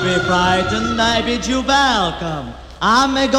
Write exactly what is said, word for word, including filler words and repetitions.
be frightened, I bid you welcome. I'm a